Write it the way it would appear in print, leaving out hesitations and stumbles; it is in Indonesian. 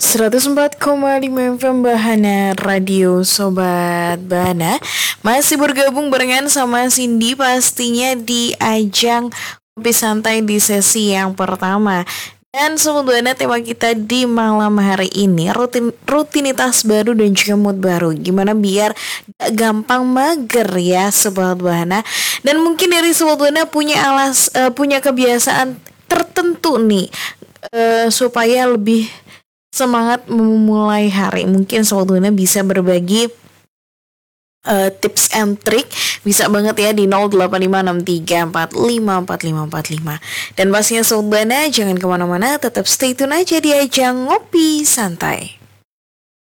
104,5 FM Bahana Radio Sobat Bahana. Masih bergabung barengan sama Cindy pastinya di ajang Kopi Santai di sesi yang pertama. Dan Sobat Bahana, tema kita di malam hari ini rutinitas baru dan juga mood baru. Gimana biar gak gampang mager ya Sobat Bahana. Dan mungkin dari Sobat Bahana punya kebiasaan tertentu nih supaya lebih semangat memulai hari. Mungkin Sobat Bahana bisa berbagi tips and trick, bisa banget ya di 085634545545. Dan pastinya Sobat Bahana jangan kemana-mana, tetap stay tune aja di ajang Ngopi Santai.